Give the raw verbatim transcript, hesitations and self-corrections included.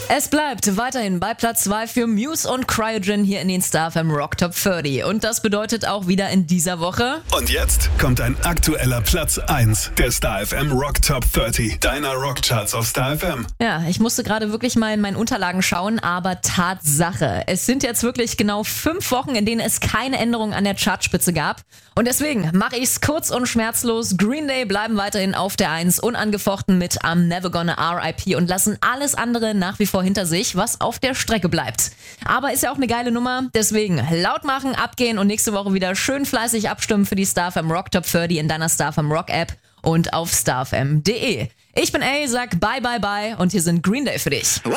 Es bleibt weiterhin bei Platz zwei für Muse und Cryogen hier in den Star F M Rock Top dreißig. Und das bedeutet auch wieder in dieser Woche... Und jetzt kommt ein aktueller Platz eins der Star F M Rock Top dreißig, deiner Rockcharts auf Star F M. Ja, ich musste gerade wirklich mal in meinen Unterlagen schauen, aber Tatsache. Es sind jetzt wirklich genau fünf Wochen, in denen es keine Änderung an der Chartspitze gab. Und deswegen mache ich es kurz und schmerzlos. Green Day bleiben weiterhin auf der eins, unangefochten mit I'm Never Gonna R I P und lassen alles andere nach wie vor hinter sich, was auf der Strecke bleibt. Aber ist ja auch eine geile Nummer, deswegen laut machen, abgehen und nächste Woche wieder schön fleißig abstimmen für die Star F M Rock Top dreißig in deiner Star F M Rock App und auf starfm punkt de. Ich bin A, sag bye bye bye und hier sind Green Day für dich.